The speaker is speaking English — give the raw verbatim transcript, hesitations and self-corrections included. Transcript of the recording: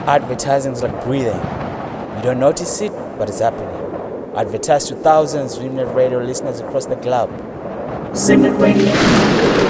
Advertising is like breathing. You don't notice it, but it's happening. Advertise to thousands of Simnet Radio listeners across the globe. Simnet Radio.